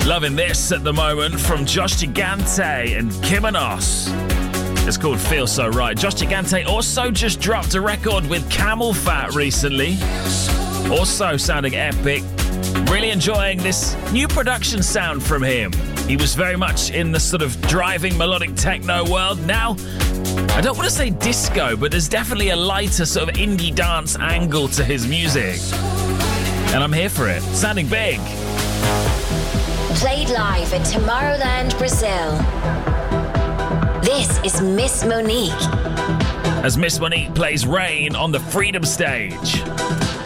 Loving this at the moment from Josh Gigante and Kimonos. It's called Feel So Right. Josh Gigante also just dropped a record with Camel Fat recently. Also sounding epic. Really enjoying this new production sound from him. He was very much in the sort of driving melodic techno world. Now, I don't want to say disco, but there's definitely a lighter sort of indie dance angle to his music. And I'm here for it. Sounding big. Played live at Tomorrowland, Brazil. This is Miss Monique. As Miss Monique plays Rain on the Freedom Stage.